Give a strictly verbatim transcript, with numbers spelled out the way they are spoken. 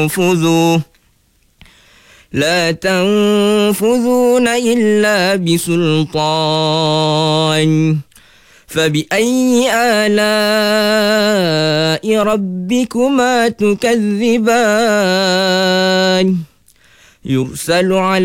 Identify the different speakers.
Speaker 1: تنفذوا لا تنفذون إلا بسلطان فبأي آلاء ربكما تكذبان يرسل عليكم